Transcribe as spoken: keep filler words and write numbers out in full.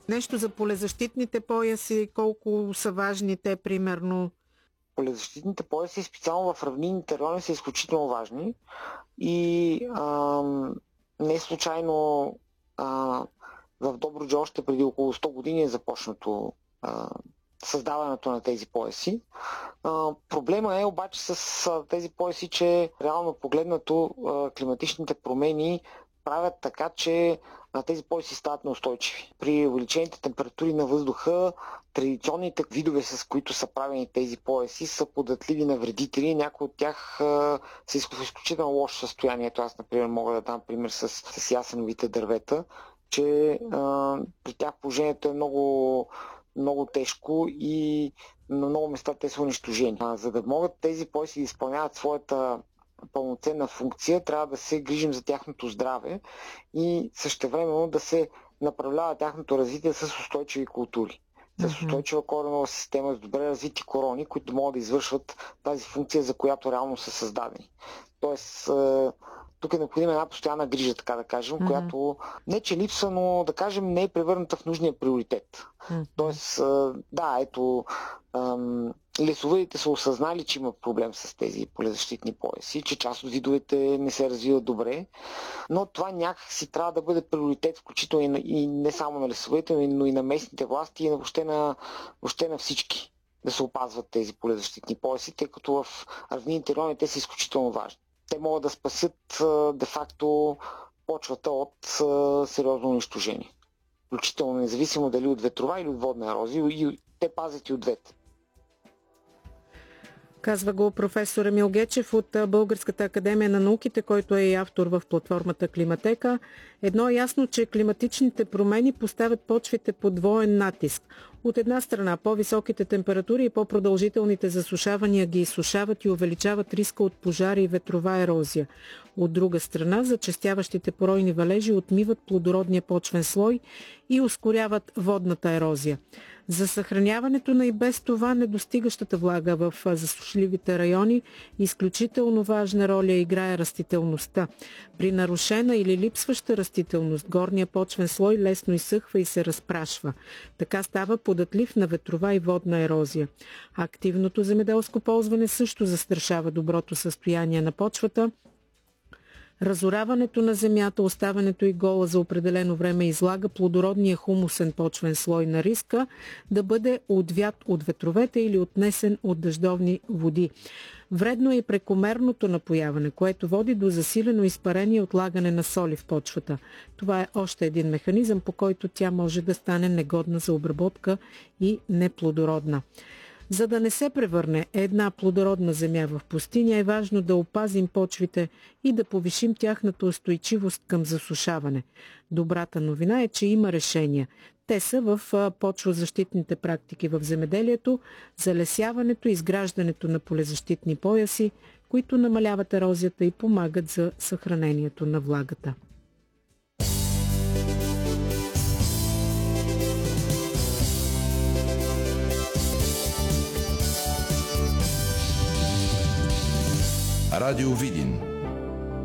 Нещо за полезащитните пояси, колко са важни те примерно? Полезащитните пояси, специално в равнинните райони, са изключително важни и а, не случайно а, в Добруджа още преди около сто години е започнато а, създаването на тези пояси. А, проблема е обаче с а, тези пояси, че реално погледнато а, климатичните промени правят така, че а, тези пояси стават неустойчиви. При увеличените температури на въздуха, традиционните видове, с които са правени тези пояси, са податливи на вредители. Някои от тях а, са в изключително лошо състояние. Аз, например, мога да дам пример с, с ясеновите дървета, че а, при тях положението е много много тежко и на много места те са унищожени. А, за да могат тези пояси да изпълняват своята пълноценна функция, трябва да се грижим за тяхното здраве и същевременно да се направлява тяхното развитие с устойчиви култури. С устойчива коренова система, с добре развити корони, които могат да извършват тази функция, за която реално са създадени. Тоест, тук е необходима една постоянна грижа, така да кажем, mm-hmm. която не че липсва, но да кажем не е превърната в нужния приоритет. Mm-hmm. Тоест, да, ето, лесовъдите са осъзнали, че има проблем с тези полезащитни пояси, че част от видовете не се развиват добре, но това някак си трябва да бъде приоритет, включително и, на, и не само на лесовъдите, но и на местните власти и на въобще на, въобще на всички да се опазват тези полезащитни пояси, тъй като в равнинните райони те са изключително важни. Те могат да спасят де-факто почвата от сериозно унищожение. Включително независимо дали от ветрова или от водна ерозия, и те пазят и от двете. Казва го професор Емил Гечев от Българската академия на науките, който е и автор в платформата Климатека. Едно е ясно, че климатичните промени поставят почвите под двоен натиск. От една страна, по-високите температури и по-продължителните засушавания ги изсушават и увеличават риска от пожари и ветрова ерозия. От друга страна, зачестяващите поройни валежи отмиват плодородния почвен слой и ускоряват водната ерозия. За съхраняването на и без това недостигащата влага в засушливите райони изключително важна роля играе растителността. При нарушена или липсваща растителност, горния почвен слой лесно изсъхва и се разпрашва. Така става податлив на ветрова и водна ерозия. Активното земеделско ползване също застрашава доброто състояние на почвата. Разораването на земята, оставането и гола за определено време излага плодородния хумусен почвен слой на риска да бъде отвят от ветровете или отнесен от дъждовни води. Вредно е и прекомерното напояване, което води до засилено изпарение и отлагане на соли в почвата. Това е още един механизъм, по който тя може да стане негодна за обработка и неплодородна. За да не се превърне една плодородна земя в пустиня, е важно да опазим почвите и да повишим тяхната устойчивост към засушаване. Добрата новина е, че има решения. Те са в почвозащитните практики в земеделието, залесяването и изграждането на полезащитни пояси, които намаляват ерозията и помагат за съхранението на влагата. Радио Видин.